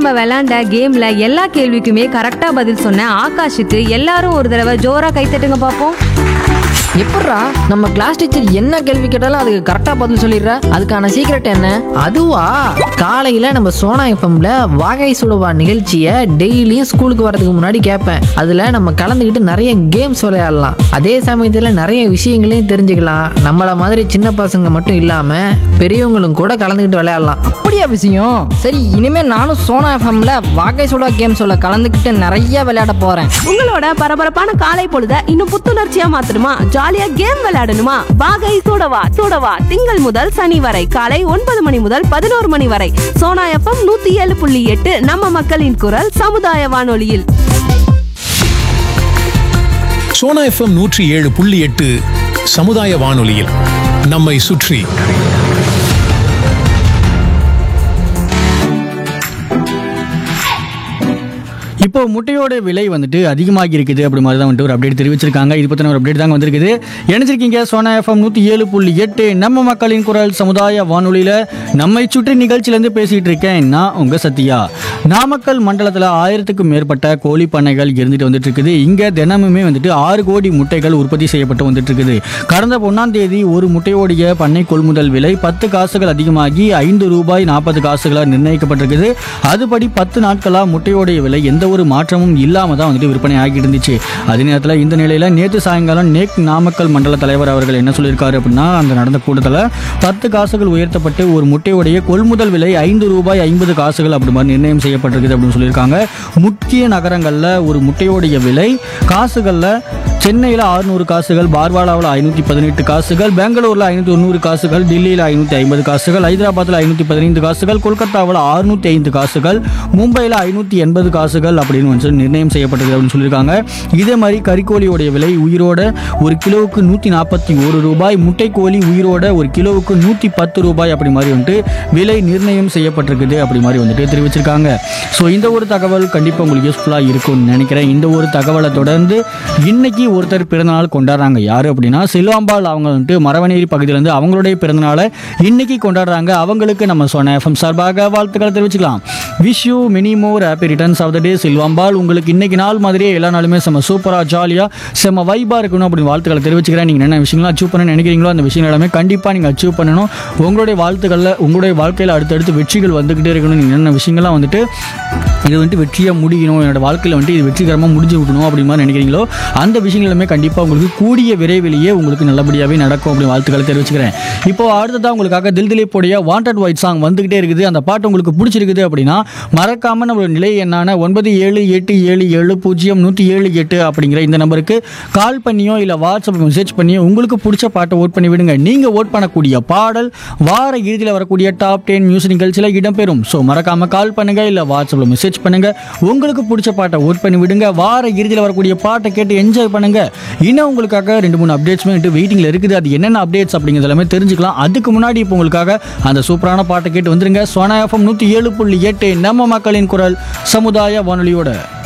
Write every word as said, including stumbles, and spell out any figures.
நம்ம விளையாண்ட கேம்ல எல்லா கேள்விக்குமே கரெக்டா பதில் சொன்ன ஆகாஷுக்கு எல்லாரும் ஒரு தடவை ஜோரா கைத்தட்டுங்க பாப்போம். எப்பட்றா நம்ம கிளாஸ் டீச்சர் என்ன கேள்வி கேட்டாலும் அதுக்கு கரெக்டா பதில் சொல்லிடுற? அதுக்கான சீக்ரெட் என்ன? அதுவா, காலையில நம்ம சோனா எஃப்எம்ல வாகை சுடுவா நிகழ்ச்சியை டெய்லியும் ஸ்கூலுக்கு வரதுக்கு முன்னாடி கேட்பேன். அதுல நம்ம கலந்துக்கிட்டு நிறைய கேம்ஸ் விளையாடலாம். அதே சமயத்துல நிறைய விஷயங்களையும் தெரிஞ்சுக்கலாம். நம்மள மாதிரி சின்ன பசங்க மட்டும் இல்லாம பெரியவங்களும் கூட கலந்துக்கிட்டு விளையாடலாம். அப்படியா விஷயம்? சரி, இனிமே நானும் சோனா எஃப்எம்ல வாகை சுடா கேம்ஸோட கலந்துக்கிட்டு நிறைய விளையாட போறேன். உங்களோட பரபரப்பான காலை பொழுத இன்னும் புத்துணர்ச்சியா மாத்தணுமா? ஜாலியா கேம் விளையாடணுமா? வாகை சூடவா சூடவா திங்கள் முதல் சனி வரை காலை ஒன்பது மணி முதல் பதினோரு மணி வரை சோனா எஃப்எம் நூத்தி ஏழு புள்ளி எட்டு நம்ம மக்களின் குரல் சமுதாய வானொலியில். சோனா எஃப்எம் நூற்றி ஏழு புள்ளி எட்டு சமுதாய வானொலியில் நம்மை சுற்றி. இப்போ முட்டையோட விலை வந்துட்டு அதிகமாகி இருக்குது அப்படி மாதிரி தான் வந்துட்டு ஒரு அப்டேட் தெரிவிச்சிருக்காங்க. இது பற்றின ஒரு அப்டேட் தாங்க வந்திருக்குது. இணைஞ்சிருக்கீங்க சோனா எஃப்எம் நூற்றி ஏழு புள்ளி எட்டு நம்ம மக்களின் குரல் சமுதாய வானொலியில் நம்மை சுற்றி நிகழ்ச்சியிலேருந்து பேசிகிட்டு இருக்கேன் நான் உங்கள் சத்யா. நாமக்கல் மண்டலத்தில் ஆயிரத்துக்கும் மேற்பட்ட கோழி பண்ணைகள் இருந்துட்டு வந்துட்டு இருக்குது. இங்கே தினமுமே வந்துட்டு ஆறு கோடி முட்டைகள் உற்பத்தி செய்யப்பட்டு வந்துட்டு இருக்குது. கடந்த ஒன்றாம் தேதி ஒரு முட்டையோடைய பண்ணை கொள்முதல் விலை பத்து காசுகள் அதிகமாகி ஐந்து ரூபாய் நாற்பது காசுகளாக நிர்ணயிக்கப்பட்டிருக்குது. அதுபடி பத்து நாட்களாக முட்டையோடைய விலை எந்த ஒரு மாற்றமும் இல்லாம தான் வந்துட்டு விற்பனை ஆகிட்டு இருந்துச்சு. அதே நேரத்தில் இந்த நிலையில நேற்று சாயங்காலம் நேக் நாமக்கல் மண்டல தலைவர் அவர்கள் என்ன சொல்லியிருக்காரு அப்படின்னா, அந்த நடந்த கூட்டத்தில் பத்து காசுகள் உயர்த்தப்பட்டு ஒரு முட்டையுடைய கொள்முதல் விலை ஐந்து ரூபாய் ஐம்பது காசுகள் அப்படி மாதிரி நிர்ணயம் செய்யப்பட்டிருக்குது அப்படின்னு சொல்லியிருக்காங்க. முக்கிய நகரங்களில் ஒரு முட்டையோடைய விலை காசுகளில் சென்னையில் அறுநூறு காசுகள், பார்வாலாவில் ஐநூற்றி பதினெட்டு காசுகள், பெங்களூரில் ஐநூற்றி தொண்ணூறு காசுகள், டெல்லியில் ஐநூற்றி ஐம்பது காசுகள், ஹைதராபாத்தில் ஐநூற்றி பதினைந்து காசுகள், கொல்கத்தாவில் அறுநூற்றி ஐந்து காசுகள், மும்பையில் ஐநூற்றி எண்பது காசுகள் அப்படின்னு வந்து நிர்ணயம் செய்யப்பட்டது அப்படின்னு சொல்லியிருக்காங்க. இதே மாதிரி கறிக்கோழியோடைய விலை உயிரோட ஒரு கிலோவுக்கு நூற்றி நாற்பத்தி ஒரு ரூபாய், முட்டைக்கோழி உயிரோட ஒரு கிலோவுக்கு நூற்றி பத்து ரூபாய் அப்படி மாதிரி வந்துட்டு விலை நிர்ணயம் செய்யப்பட்டிருக்குது அப்படி மாதிரி வந்துட்டு தெரிவிச்சிருக்காங்க. ஸோ இந்த ஒரு தகவல் கண்டிப்பாக உங்களுக்கு யூஸ்ஃபுல்லாக இருக்கும்னு நினைக்கிறேன். இந்த ஒரு தகவலை தொடர்ந்து இன்னைக்கு ஒருத்தர் பிறந்தநாள் கொண்டாடுறாங்க. யாரு அப்படின்னா செல்வாம்பாள். அவங்க வந்துட்டு மரவனேரி பகுதியிலேருந்து அவங்களுடைய பிறந்தநாளை இன்னைக்கு கொண்டாடுறாங்க. அவங்களுக்கு நம்ம சோனா எஃப்எம் சார்பாக வாழ்த்துக்களை தெரிவிச்சுக்கலாம். Wish you many more happy returns of the டே செல்வாம்பாள். உங்களுக்கு இன்னைக்கு நாள் மாதிரியே எல்லா நாளுமே செம்ம சூப்பராக ஜாலியாக செம்ம வைபாக இருக்கணும் அப்படின்னு வாழ்த்துக்களை தெரிவிச்சுக்கிறேன். நீங்கள் என்ன விஷயங்கள்லாம் அச்சீவ் பண்ண நினைக்கிறீங்களோ அந்த விஷயங்கள் எல்லாமே கண்டிப்பாக நீங்கள் அச்சீவ் பண்ணணும். உங்களுடைய வாழ்த்துக்களில் உங்களுடைய வாழ்க்கையில் அடுத்தடுத்து வெற்றிகள் வந்துக்கிட்டே இருக்கணும். நீங்கள் என்ன விஷயங்கள்லாம் வந்துட்டு இது வந்துட்டு வெற்றியாக முடியணும், என்னோட வாழ்க்கையில் வந்துட்டு இது வெற்றிகரமாக முடிஞ்சு விடணும் அப்படி மாதிரி நினைக்கிறீங்களோ அந்த விஷயங்கள் எல்லாமே கண்டிப்பாக உங்களுக்கு கூடிய விரைவிலேயே உங்களுக்கு நல்லபடியாகவே நடக்கும் அப்படின்னு வாழ்த்துக்களை தெரிவிச்சுக்கிறேன். இப்போ அடுத்ததான் உங்களுக்காக தில் திலீப்போடைய வாண்டட் ஒயிட் சாங் வந்துகிட்டே இருக்குது. அந்த பாட்டு உங்களுக்கு பிடிச்சிருக்குது அப்படின்னா மறக்காம நம்மளோட நிலை என்னான ஒன்பது ஏழு எட்டு ஏழு ஏழு பூஜ்ஜியம் நூற்றி ஏழு எட்டு அப்படிங்கிற இந்த நம்பருக்கு கால் பண்ணியோ இல்லை வாட்ஸ்அப் மெசேஜ் பண்ணியோ உங்களுக்கு பிடிச்ச பாட்டை ஓட் பண்ணி விடுங்க. நீங்கள் ஓட் பண்ணக்கூடிய பாடல் வார இறுதியில் வரக்கூடிய டாப் டென் நியூஸ் நிகழ்ச்சியில் இடம்பெறும். ஸோ மறக்காம கால் பண்ணுங்க இல்லை வாட்ஸ்அப்பில் மெசேஜ் பண்ணுங்க. உங்களுக்கு பிடிச்ச பாட்டை ஓட் பண்ணி விடுங்க. வார இறுதியில் வரக்கூடிய பாட்டை கேட்டு என்ஜாய் பண்ணுங்க. இன்னும் உங்களுக்காக ரெண்டு மூணு அப்டேட்ஸ்மே வெயிட்டிங்ல இருக்குது. அது என்னென்ன அப்டேட்ஸ் அப்படிங்கிறது எல்லாமே தெரிஞ்சுக்கலாம். அதுக்கு முன்னாடி இப்போ உங்களுக்காக அந்த சூப்பரான பாட்டை கேட்டு வந்துருங்க. சோனா எஃப்எம் நூற்றி ஏழு புள்ளி எட்டு நம்ம மக்களின் குரல் சமுதாய வானொலியோட.